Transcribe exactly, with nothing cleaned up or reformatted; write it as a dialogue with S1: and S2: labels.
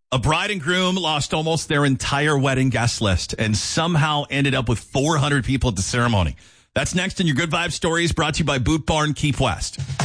S1: A bride and groom lost almost their entire wedding guest list and somehow ended up with four hundred people at the ceremony. That's next in your Good Vibe Stories, brought to you by Boot Barn Keep West.